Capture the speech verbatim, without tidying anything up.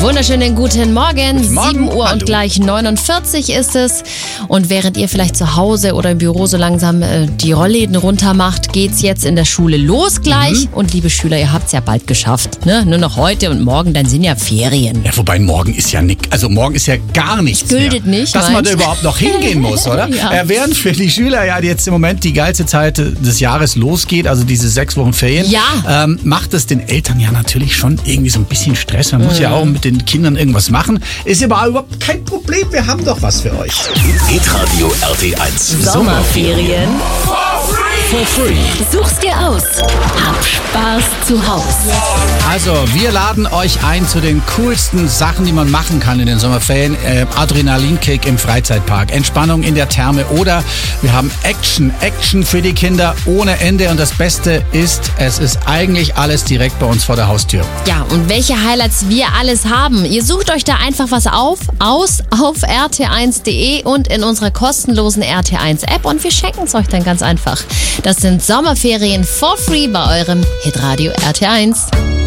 Wunderschönen guten Morgen. Guten Morgen. sieben Uhr Hallo. und gleich neunundvierzig ist es. Und während ihr vielleicht zu Hause oder im Büro so langsam äh, die Rollläden runter macht, geht's jetzt in der Schule los gleich. Mhm. Und liebe Schüler, ihr habt's ja bald geschafft. Ne? Nur noch heute und morgen, dann sind ja Ferien. Ja, wobei morgen ist ja nicht, also morgen ist ja gar nichts Gültet mehr. nicht, dass man meinst? da überhaupt noch hingehen muss, oder? Ja. Äh, während für die Schüler ja jetzt im Moment die geilste Zeit des Jahres losgeht, also diese sechs Wochen Ferien, Ja. ähm, macht es den Eltern ja natürlich schon irgendwie so ein bisschen Stress. Man muss ja auch mit den Kindern irgendwas machen. Ist aber überhaupt kein Problem, wir haben doch was für euch. Hitradio R T eins. Sommerferien. For free. Such's dir aus. Hab Spaß zu Hause. Also, wir laden euch ein zu den coolsten Sachen, die man machen kann in den Sommerferien. Äh, Adrenalinkick im Freizeitpark, Entspannung in der Therme oder wir haben Action, Action für die Kinder ohne Ende. Und das Beste ist, es ist eigentlich alles direkt bei uns vor der Haustür. Ja, und welche Highlights wir alles haben. Ihr sucht euch da einfach was auf, aus auf r t eins punkt d e und in unserer kostenlosen R T eins App und wir schenken es euch dann ganz einfach. Das sind Sommerferien for free bei eurem Hitradio R T eins.